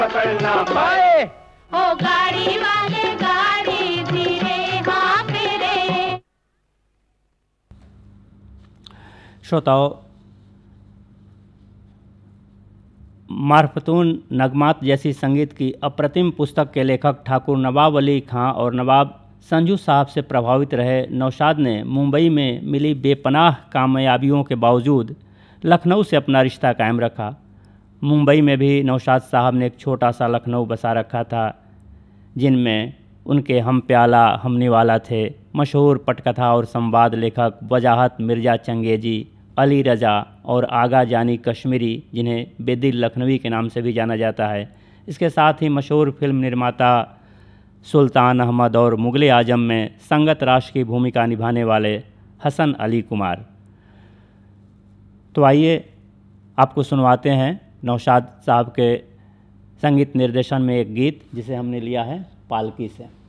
पकड़ना पाए। ओ गाड़ी वाले गाड़ी धीरे हाँ फिरे। श्रोताओं, मार्फतून नगमात जैसी संगीत की अप्रतिम पुस्तक के लेखक ठाकुर नवाब अली खां और नवाब संजू साहब से प्रभावित रहे नौशाद ने मुंबई में मिली बेपनाह कामयाबियों के बावजूद लखनऊ से अपना रिश्ता कायम रखा। मुंबई में भी नौशाद साहब ने एक छोटा सा लखनऊ बसा रखा था, जिनमें उनके हम प्याला हम निवाला थे। मशहूर पटकथा और संवाद लेखक वजाहत मिर्ज़ा चंगेजी, अली रज़ा और आगा जानी कश्मीरी, जिन्हें बेदिल लखनवी के नाम से भी जाना जाता है। इसके साथ ही मशहूर फिल्म निर्माता सुल्तान अहमद और मुग़ल आज़म में संगत राश की भूमिका निभाने वाले हसन अली कुमार। तो आइए आपको सुनवाते हैं नौशाद साहब के संगीत निर्देशन में एक गीत जिसे हमने लिया है पालकी से।